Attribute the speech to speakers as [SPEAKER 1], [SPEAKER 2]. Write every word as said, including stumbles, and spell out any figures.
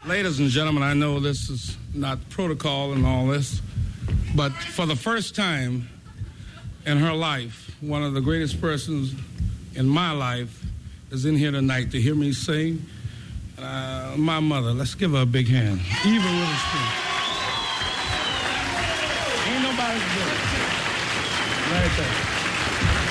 [SPEAKER 1] Ladies and gentlemen, I know this is not protocol and all this, but for the first time in her life, one of the greatest persons in my life is in here tonight to hear me sing. Uh, my mother. Let's give her a big hand. Eva Witherspoon. Ain't nobody good. Right there.